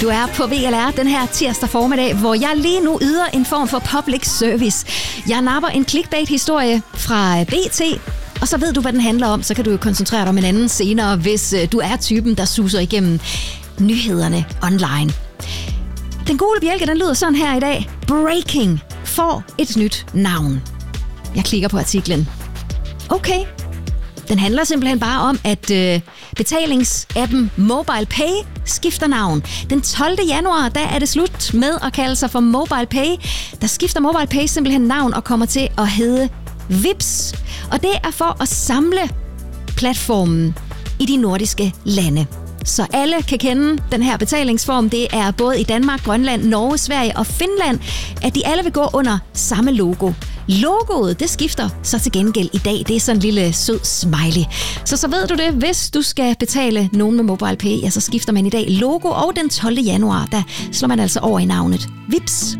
Du er på VLR den her tirsdag formiddag, hvor jeg lige nu yder en form for public service. Jeg napper en clickbait-historie fra BT, og så ved du, hvad den handler om. Så kan du jo koncentrere dig om en anden senere, hvis du er typen, der suser igennem nyhederne online. Den gule bjælke, den lyder sådan her i dag. Breaking får et nyt navn. Jeg klikker på artiklen. Okay. Den handler simpelthen bare om, at betalingsappen MobilePay skifter navn. Den 12. januar, der er det slut med at kalde sig for MobilePay. Der skifter MobilePay simpelthen navn og kommer til at hedde Vipps. Og det er for at samle platformen i de nordiske lande. Så alle kan kende den her betalingsform. Det er både i Danmark, Grønland, Norge, Sverige og Finland, at de alle vil gå under samme logo. Logoet, det skifter så til gengæld i dag. Det er sådan en lille sød smiley. Så ved du det, hvis du skal betale nogen med MobilePay, ja, så skifter man i dag logo, og den 12. januar, der slår man altså over i navnet Vipps.